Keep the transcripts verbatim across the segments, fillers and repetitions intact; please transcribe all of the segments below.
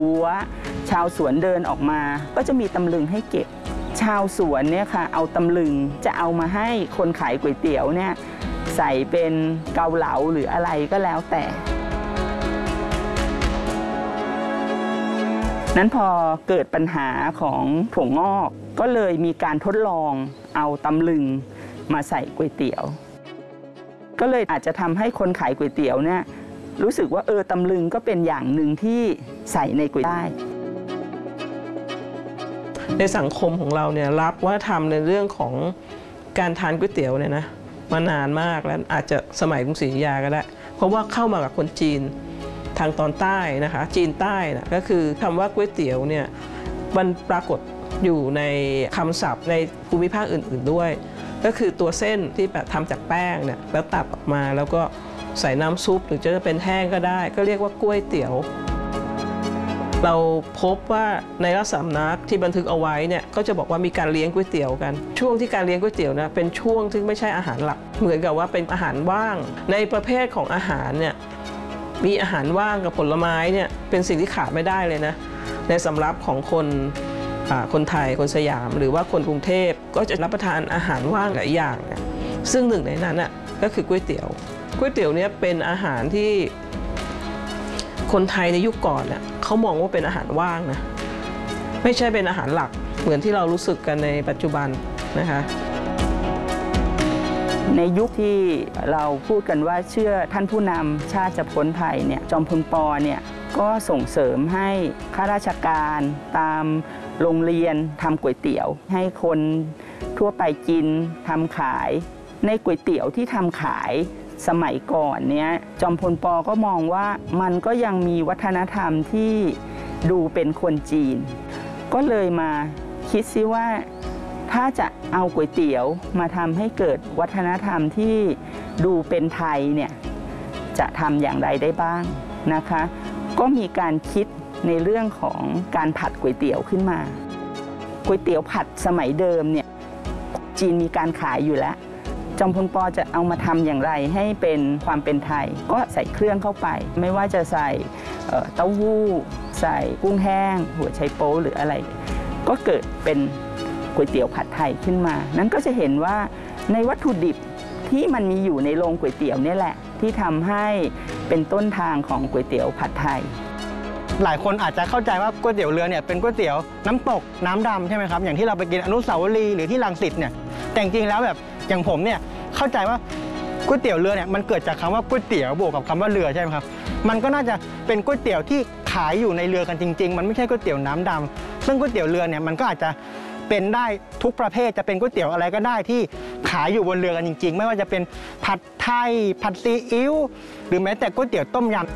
รั้วชาวสวนเดินออกมาก็จะมีตำลึงให้เก็บชาวสวนเนี่ยค่ะเอาตำลึงจะเอามาให้คนขายก๋วยเตี๋ยวเนี่ยใส่เป็นเกาเหลาหรืออะไรก็แล้วแต่นั้นพอเกิดปัญหาของถั่วงอกก็เลยมีการทดลองเอาตำลึงมาใส่ก๋วยเตี๋ยวก็เลยอาจจะทำให้คนขายก๋วยเตี๋ยวเนี่ยรู้สึกว่าเออตำลึงก็เป็นอย่างหนึ่งที่ใส่ในก๋วยเตี๋ยวได้ในสังคมของเราเนี่ยรับว่าทำในเรื่องของการทานก๋วยเตี๋ยวเนี่ยนะมานานมากแล้วอาจจะสมัยกรุงศรีอยุธยาก็ได้เพราะว่าเข้ามากับคนจีนทางตอนใต้นะคะจีนใต้นะก็คือคำว่าก๋วยเตี๋ยวเนี่ยมันปรากฏอยู่ในคำศัพท์ในภูมิภาคอื่นๆด้วยก็คือตัวเส้นที่แบบทำจากแป้งเนี่ยแล้วตัดออกมาแล้วก็ใส่น้ำซุปหรือจะเป็นแห้งก็ได้ก็เรียกว่าก๋วยเตี๋ยวเราพบว่าในราชสำนักที่บันทึกเอาไว้เนี่ยก็จะบอกว่ามีการเลี้ยงก๋วยเตี๋ยวกันช่วงที่การเลี้ยงก๋วยเตี๋ยวนะเป็นช่วงที่ไม่ใช่อาหารหลักเหมือนกับว่าเป็นอาหารว่างในประเภทของอาหารเนี่ยมีอาหารว่างกับผลไม้เนี่ยเป็นสิ่งที่ขาดไม่ได้เลยนะในสำรับของคนคนไทยคนสยามหรือว่าคนกรุงเทพก็จะรับประทานอาหารว่างหลายอย่างเนี่ยซึ่งหนึ่งในนั้นน่ะก็คือก๋วยเตี๋ยวก๋วยเตี๋ยวเนี่ยเป็นอาหารที่คนไทยในยุคก่อนเนี่ยเขามองว่าเป็นอาหารว่างนะไม่ใช่เป็นอาหารหลักเหมือนที่เรารู้สึกกันในปัจจุบันนะคะในยุคที่เราพูดกันว่าเชื่อท่านผู้นำชาติจะพ้นภัยเนี่ยจอมพลป.เนี่ยก็ส่งเสริมให้ข้าราชการตามโรงเรียนทำก๋วยเตี๋ยวให้คนทั่วไปกินทำขายในก๋วยเตี๋ยวที่ทำขายสมัยก่อนเนี่ยจอมพลป.ก็มองว่ามันก็ยังมีวัฒนธรรมที่ดูเป็นคนจีนก็เลยมาคิดซิว่าถ้าจะเอาก๋วยเตี๋ยวมาทำให้เกิดวัฒนธรรมที่ดูเป็นไทยเนี่ยจะทำอย่างไรได้บ้างนะคะก็มีการคิดในเรื่องของการผัดก๋วยเตี๋ยวขึ้นมาก๋วยเตี๋ยวผัดสมัยเดิมเนี่ยจีนมีการขายอยู่แล้วจอมพลป.จะเอามาทำอย่างไรให้เป็นความเป็นไทยก็ใส่เครื่องเข้าไปไม่ว่าจะใส่เต้าหู้ใส่กุ้งแห้งหัวไชโป๊หรืออะไรก็เกิดเป็นก๋วยเตี๋ยวผัดไทยขึ้นมานั้นก็จะเห็นว่าในวัตถุดิบที่มันมีอยู่ในโรงก๋วยเตี๋ยวนี่แหละที่ทำให้เป็นต้นทางของก๋วยเตี๋ยวผัดไทยหลายคนอาจจะเข้าใจว่าก๋วยเตี๋ยวเรือเนี่ยเป็นก๋วยเตี๋ยวน้ำตกน้ำดำใช่ไหมครับอย่างที่เราไปกินอนุสาวรีย์หรือที่รังสิตเนี่ยแต่จริงๆแล้วแบบอย่างผมเนี่ยเข้าใจว่าก๋วยเตี๋ยวเรือเนี่ยมันเกิดจากคำว่าก๋วยเตี๋ยวบวกกับคำว่าเรือใช่ไหมครับมันก็น่าจะเป็นก๋วยเตี๋ยวที่ขายอยู่ในเรือกันจริงๆมันไม่ใช่ก๋วยเตี๋ยวน้ำดำซึ่งก๋วยเตี๋ยวเรือเนี่ยมันก็อาจจะเป็นได้ทุกประเภทจะเป็นก๋วยเตี๋ยวอะไรก็ได้ที่ขายอยู่บนเรือกันจริงๆไม่ว่าจะเป็นผัดไทยผัดซีอิ๊วหรือแม้แต่ก๋วยเตี๋ยวต้มยำ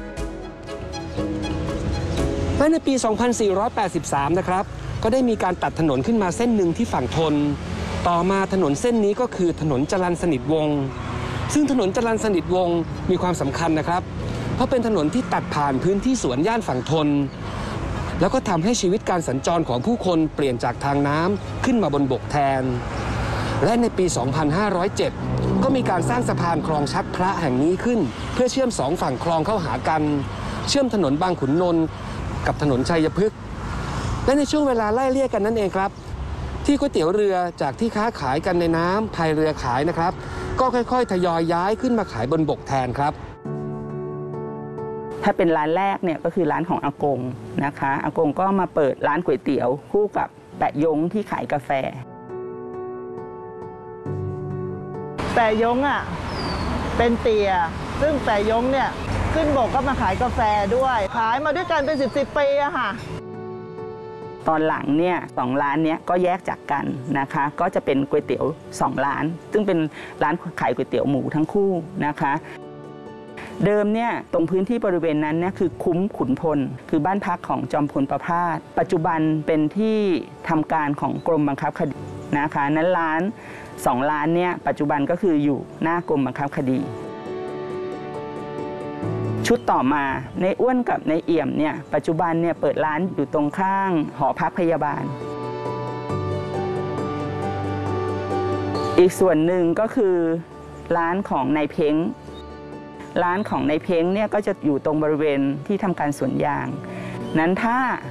และในปี สองพันสี่ร้อยแปดสิบสาม นะครับก็ได้มีการตัดถนนขึ้นมาเส้นหนึ่งที่ฝั่งทนต่อมาถนนเส้นนี้ก็คือถนนจรัญสนิทวงศ์ซึ่งถนนจรัญสนิทวงศ์มีความสำคัญนะครับเพราะเป็นถนนที่ตัดผ่านพื้นที่สวนย่านฝั่งทนแล้วก็ทำให้ชีวิตการสัญจรของผู้คนเปลี่ยนจากทางน้ำขึ้นมาบนบกแทนและในปี สองพันห้าร้อยเจ็ด ก็มีการสร้างสะพานคลองชักพระแห่งนี้ขึ้นเพื่อเชื่อมสองฝั่งคลองเข้าหากันเชื่อมถนนบางขุนนนท์กับถนนชัยพฤกษ์และในช่วงเวลาไล่เลี่ยกันนั่นเองครับที่ก๋วยเตี๋ยวเรือจากที่ค้าขายกันในน้ำพายเรือขายนะครับก็ค่อยๆทยอยย้ายขึ้นมาขายบนบกแทนครับถ้าเป็นร้านแรกเนี่ยก็คือร้านของอากงนะคะอากงก็มาเปิดร้านก๋วยเตี๋ยวคู่กับแปะยงที่ขายกาแฟแปะยงอ่ะเป็นเตี๋ยซึ่งแปะยงเนี่ยขึ้นบกก็มาขายกาแฟด้วยขายมาด้วยกันเป็นสิบสิบปีอะค่ะตอนหลังเนี่ยสองร้านนี้ก็แยกจากกันนะคะก็จะเป็นก๋วยเตี๋ยวสองร้านซึ่งเป็นร้านขายก๋วยเตี๋ยวหมูทั้งคู่นะคะเดิมเนี่ยตรงพื้นที่บริเวณนั้นเนี่ยคือคุ้มขุนพลคือบ้านพักของจอมพลประภาสปัจจุบันเป็นที่ทำการของกรมบังคับคดีนะคะนั้นร้านสองร้านเนี่ยปัจจุบันก็คืออยู่หน้ากรมบังคับคดีชุดต่อมาในอ้วนกับในเอี่ยมเนี่ยปัจจุบันเนี่ยเปิดร้านอยู่ตรงข้างหอพักพยาบาลอีกส่วนหนึ่งก็คือร้านของนายเพ้งร้านของนายเพ้งเนี่ยก็จะอยู่ตรงบริเวณที่ทำการสวนยางนั้นถ้า